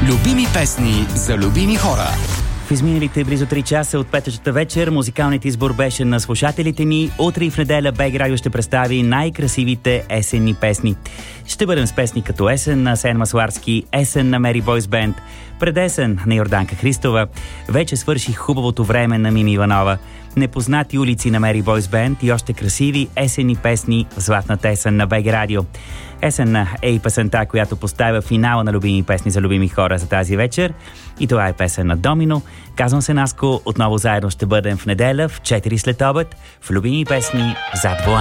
Любими песни за любими хора. В изминалите близо 3 часа от петъчната вечер музикалният избор беше на слушателите ни. Утре и в неделя БГ Радио ще представи най-красивите есенни песни. Ще бъдем с песни като Есен на Асен Масларски, Есен на Мери Бойс Бенд, Предесен на Йорданка Христова, Вече свърши хубавото време на Мими Иванова, Непознати улици на Мери Бойс Бенд и още красиви есенни песни в златната есен на БГ Радио. Есен е и песента, която поставя финала на любими песни за любими хора за тази вечер. И това е песен на Домино. Казвам се Наско, отново заедно ще бъдем в неделя в 4 след обед в любими песни зад волана.